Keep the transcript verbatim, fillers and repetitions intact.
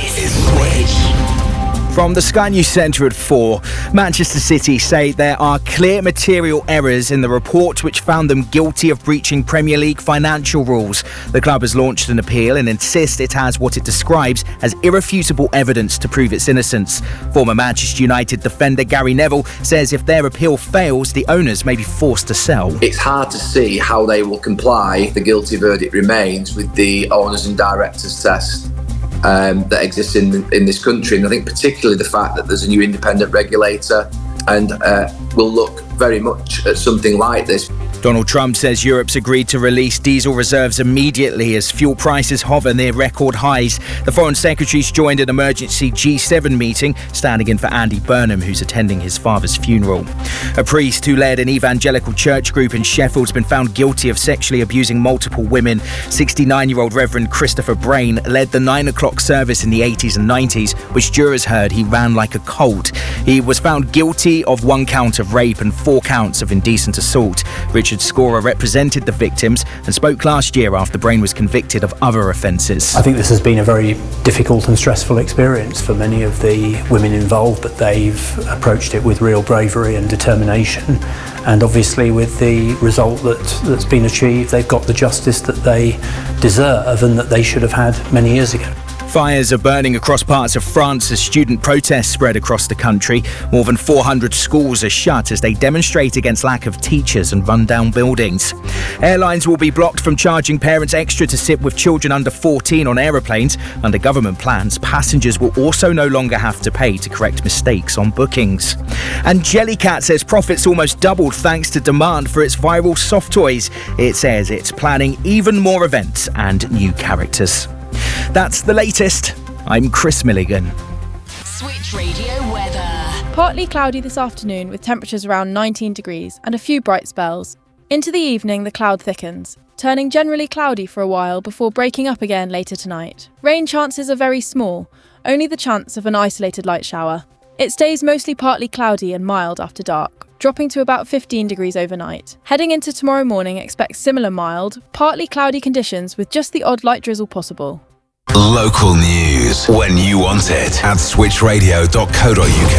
This is Switch. From the Sky News Centre at four, Manchester City say there are clear material errors in the report which found them guilty of breaching Premier League financial rules. The club has launched an appeal and insists it has what it describes as irrefutable evidence to prove its innocence. Former Manchester United defender Gary Neville says if their appeal fails, the owners may be forced to sell. It's hard to see how they will comply if the guilty verdict remains with the owners and directors test Um, that exists in in this country, and I think particularly the fact that there's a new independent regulator and uh, will look very much at something like this. Donald Trump says Europe's agreed to release diesel reserves immediately as fuel prices hover near record highs. The Foreign Secretary's joined an emergency G seven meeting, standing in for Andy Burnham, who's attending his father's funeral. A priest who led an evangelical church group in Sheffield has been found guilty of sexually abusing multiple women. sixty-nine-year-old Reverend Christopher Brain led the nine o'clock service in the eighties and nineties, which jurors heard he ran like a colt. He was found guilty of one count of rape and four counts of indecent assault. Richard Scorer represented the victims and spoke last year after Brain was convicted of other offences. I think this has been a very difficult and stressful experience for many of the women involved, but they've approached it with real bravery and determination. And obviously with the result that, that's been achieved, they've got the justice that they deserve and that they should have had many years ago. Fires are burning across parts of France as student protests spread across the country. More than four hundred schools are shut as they demonstrate against lack of teachers and run-down buildings. Airlines will be blocked from charging parents extra to sit with children under fourteen on aeroplanes. Under government plans, passengers will also no longer have to pay to correct mistakes on bookings. And Jellycat says profits almost doubled thanks to demand for its viral soft toys. It says it's planning even more events and new characters. That's the latest. I'm Chris Milligan. Switch Radio weather. Partly cloudy this afternoon with temperatures around nineteen degrees and a few bright spells. Into the evening, the cloud thickens, turning generally cloudy for a while before breaking up again later tonight. Rain chances are very small, only the chance of an isolated light shower. It stays mostly partly cloudy and mild after dark, dropping to about fifteen degrees overnight. Heading into tomorrow morning, expect similar mild, partly cloudy conditions with just the odd light drizzle possible. Local news when you want it at switch radio dot co dot uk.